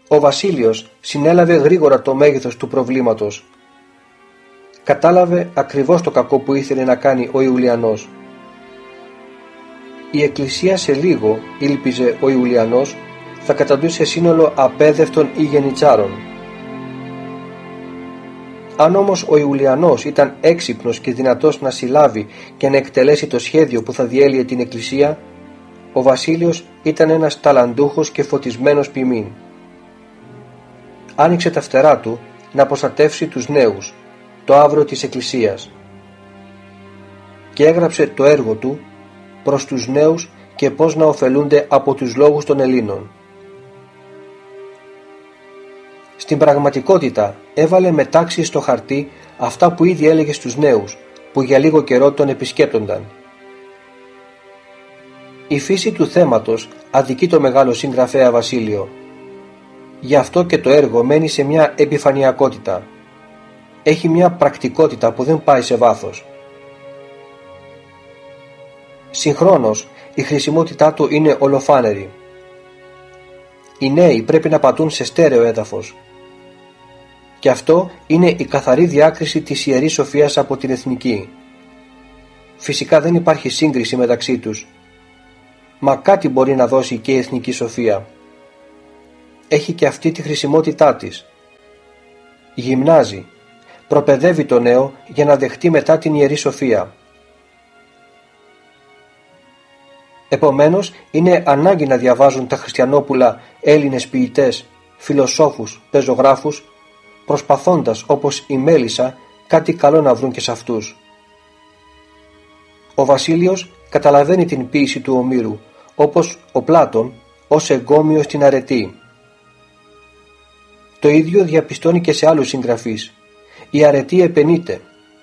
Ο Βασίλειος συνέλαβε γρήγορα το μέγεθος του προβλήματος. Κατάλαβε ακριβώς το κακό που ήθελε να κάνει ο Ιουλιανός. Η Εκκλησία σε λίγο, ήλπιζε ο Ιουλιανός, θα καταντούσε σύνολο απέδευτων ή γενιτσάρων. Αν όμως ο Ιουλιανός ήταν έξυπνος και δυνατός να συλλάβει και να εκτελέσει το σχέδιο που θα διέλυε την Εκκλησία, ο Βασίλειος ήταν ένας ταλαντούχος και φωτισμένος ποιμήν. Άνοιξε τα φτερά του να προστατεύσει τους νέους, το αύριο της Εκκλησίας, και έγραψε το έργο του προς τους νέους και πώς να ωφελούνται από τους λόγους των Ελλήνων. Στην πραγματικότητα έβαλε μετάξυ στο χαρτί αυτά που ήδη έλεγε στους νέους που για λίγο καιρό τον επισκέπτονταν. Η φύση του θέματος αδικεί το μεγάλο συγγραφέα Βασίλειο. Γι' αυτό και το έργο μένει σε μια επιφανειακότητα. Έχει μια πρακτικότητα που δεν πάει σε βάθος. Συγχρόνως η χρησιμότητά του είναι ολοφάνερη. Οι νέοι πρέπει να πατούν σε στέρεο έδαφος. Και αυτό είναι η καθαρή διάκριση της Ιερής Σοφίας από την εθνική. Φυσικά δεν υπάρχει σύγκριση μεταξύ τους. Μα κάτι μπορεί να δώσει και η εθνική σοφία. Έχει και αυτή τη χρησιμότητά της. Γυμνάζει, προπαιδεύει το νέο για να δεχτεί μετά την Ιερή Σοφία. Επομένως είναι ανάγκη να διαβάζουν τα χριστιανόπουλα Έλληνες ποιητές, φιλοσόφους, πεζογράφους, προσπαθώντας όπως η Μέλισσα κάτι καλό να βρουν και σε αυτούς. Ο Βασίλειος καταλαβαίνει την ποίηση του Ομήρου, όπως ο Πλάτων ως εγκόμιο στην αρετή. Το ίδιο διαπιστώνει και σε άλλους συγγραφείς. Η αρετή επενείται.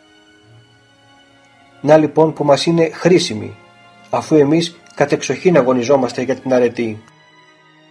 Να λοιπόν που μας είναι χρήσιμη, αφού εμείς κατεξοχήν αγωνιζόμαστε για την αρετή.